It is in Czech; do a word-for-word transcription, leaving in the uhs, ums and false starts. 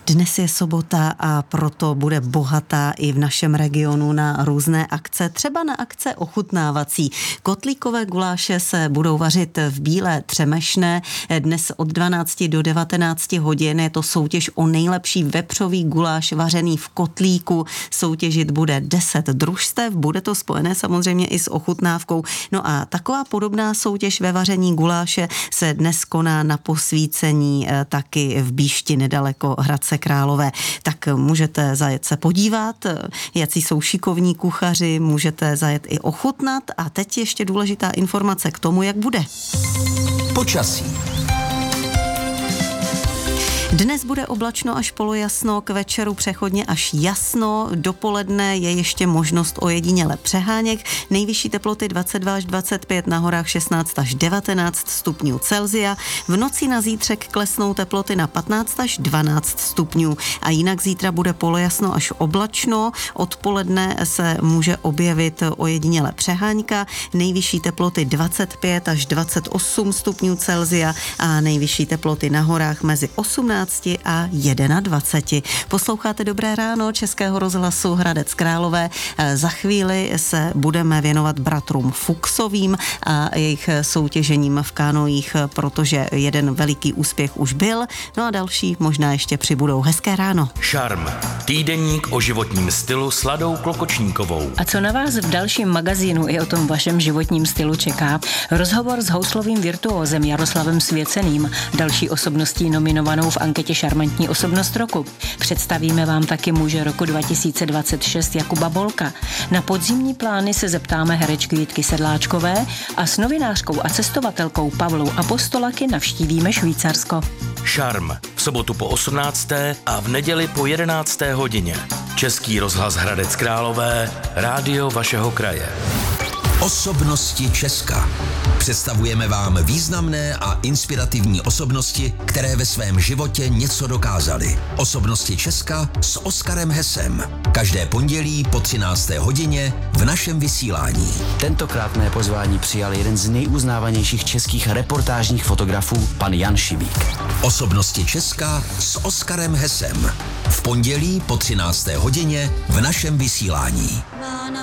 Dnes je sobota a proto bude bohatá i v našem regionu na různé akce, třeba na akce ochutnávací. Kotlíkové guláše se budou vařit v Bílé Třemešné. Dnes od dvanácti do devatenácti hodin je to soutěž o nejlepší vepřový guláš vařený v kotlíku. Soutěžit bude deset družstev, bude to spojené samozřejmě i s ochutnávkou. No a taková podobná soutěž ve vaření guláše se dnes koná na Posvícení taky v Bíšti nedaleko Hradce Králové. Tak můžete zajet se podívat, jací jsou šikovní kuchaři, můžete zajet i ochutnat a teď ještě důležitá informace k tomu, jak bude. Počasí. Dnes bude oblačno až polojasno, k večeru přechodně až jasno, dopoledne je ještě možnost ojediněle přeháněk, nejvyšší teploty dvacet dva až dvacet pět, na horách šestnáct až devatenáct stupňů Celsia, v noci na zítřek klesnou teploty na patnáct až dvanáct stupňů a jinak zítra bude polojasno až oblačno, odpoledne se může objevit ojediněle přeháňka, nejvyšší teploty dvacet pět až dvacet osm stupňů Celsia a nejvyšší teploty na horách mezi osmnáct a dvacet jedna. Posloucháte Dobré ráno Českého rozhlasu Hradec Králové. Za chvíli se budeme věnovat bratrům Fuchsovým a jejich soutěžením v kánojích, protože jeden veliký úspěch už byl, no a další možná ještě přibudou. Hezké ráno. Šarm. Týdeník o životním stylu s Ladou Klokočníkovou. A co na vás v dalším magazínu i o tom vašem životním stylu čeká? Rozhovor s houslovým virtuózem Jaroslavem Svěceným, další osobností nominovanou v anketě Šarmantní osobnost roku. Představíme vám taky muže roku dva tisíce dvacet šest Jakuba Bolka. Na podzimní plány se zeptáme herečky Jitky Sedláčkové a s novinářkou a cestovatelkou Pavlou Apostolaky navštívíme Švýcarsko. Šarm. V sobotu po osmnácté a v neděli po jedenácté hodině. Český rozhlas Hradec Králové, rádio vašeho kraje. Osobnosti Česka. Představujeme vám významné a inspirativní osobnosti, které ve svém životě něco dokázaly. Osobnosti Česka s Oskarem Hesem. Každé pondělí po třinácté hodině v našem vysílání. Tentokrát mé pozvání přijal jeden z nejuznávanějších českých reportážních fotografů, pan Jan Šibík. Osobnosti Česka s Oskarem Hesem. V pondělí po třinácté hodině v našem vysílání.